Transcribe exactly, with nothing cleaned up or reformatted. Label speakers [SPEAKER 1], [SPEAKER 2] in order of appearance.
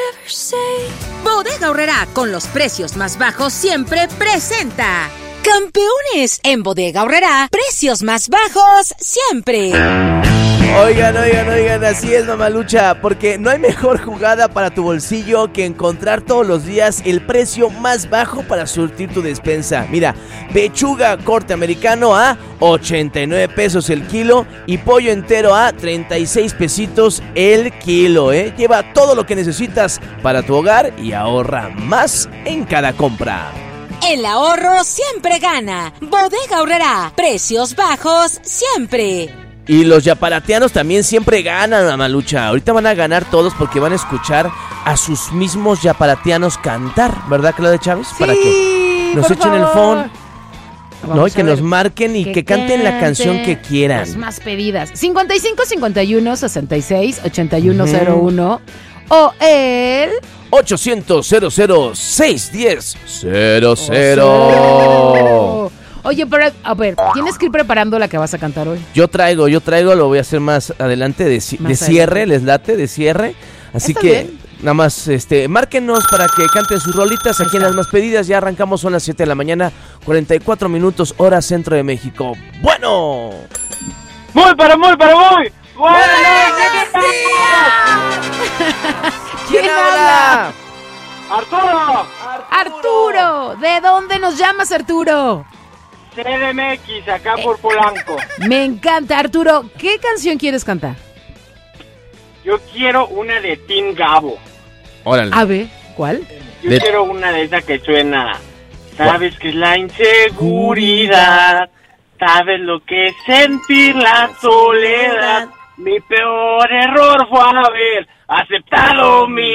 [SPEAKER 1] Bodega Aurrerá, con los precios más bajos siempre presenta Campeones. En Bodega Aurrerá, precios más bajos siempre.
[SPEAKER 2] Oigan, oigan, oigan, así es, mamalucha, porque no hay mejor jugada para tu bolsillo que encontrar todos los días el precio más bajo para surtir tu despensa. Mira, pechuga corte americano a ochenta y nueve pesos el kilo y pollo entero a treinta y seis pesitos el kilo, ¿eh? Lleva todo lo que necesitas para tu hogar y ahorra más en cada compra.
[SPEAKER 1] El ahorro siempre gana. Bodega Aurrerá, precios bajos siempre.
[SPEAKER 2] Y los yaparatianos también siempre ganan, mamalucha. Ahorita van a ganar todos porque van a escuchar a sus mismos yaparatianos cantar, ¿verdad, Claudia Chávez?
[SPEAKER 3] Sí,
[SPEAKER 2] para que nos echen
[SPEAKER 3] favor.
[SPEAKER 2] el phone, ¿no? Y que nos marquen y
[SPEAKER 3] que,
[SPEAKER 2] que canten la canción que quieran.
[SPEAKER 3] Las más pedidas. cincuenta y cinco cincuenta y uno sesenta y seis ochenta y uno cero uno o el
[SPEAKER 2] ochocientos cero cero seis diez cero cero.
[SPEAKER 3] Oye, pero a ver, tienes que ir preparando la que vas a cantar hoy.
[SPEAKER 2] Yo traigo, yo traigo, lo voy a hacer más adelante de, ci-
[SPEAKER 3] Más
[SPEAKER 2] de cierre,
[SPEAKER 3] adelante.
[SPEAKER 2] les late, de cierre. Así
[SPEAKER 3] Está
[SPEAKER 2] que
[SPEAKER 3] bien.
[SPEAKER 2] nada más, este, márquenos para que canten sus rolitas aquí en las más pedidas. Ya arrancamos, son las siete de la mañana, cuarenta y cuatro minutos, hora centro de México. ¡Bueno!
[SPEAKER 4] ¡Muy, pero muy, pero muy! ¡Buenos
[SPEAKER 2] ¿Quién habla?
[SPEAKER 4] ¡Arturo!
[SPEAKER 3] Arturo, ¿de dónde nos llamas, Arturo?
[SPEAKER 4] C D M X, acá por Polanco.
[SPEAKER 3] Me encanta, Arturo. ¿Qué canción quieres cantar?
[SPEAKER 4] Yo quiero una de Team Gabo.
[SPEAKER 2] Órale.
[SPEAKER 3] A ver, ¿cuál?
[SPEAKER 4] Yo
[SPEAKER 2] De-
[SPEAKER 4] quiero una de esa que suena. Sabes que es la inseguridad. Sabes lo que es sentir la soledad. Mi peor error fue haber aceptado mi